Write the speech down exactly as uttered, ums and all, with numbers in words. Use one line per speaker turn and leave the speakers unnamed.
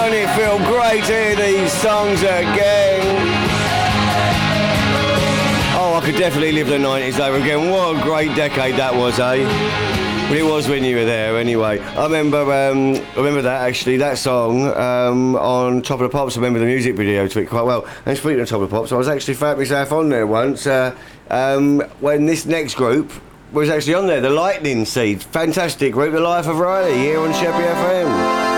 doesn't it feel great to hear these songs again? Oh, I could definitely live the nineties over again. What a great decade that was, eh? But it was when you were there, anyway. I remember, um, I remember that actually, that song um, on Top of the Pops. I remember the music video to it quite well. And speaking of Top of the Pops, I was actually found myself on there once uh, um, when this next group was actually on there, the Lightning Seed. Fantastic group, the Life of Riley, here on Sheppey F M.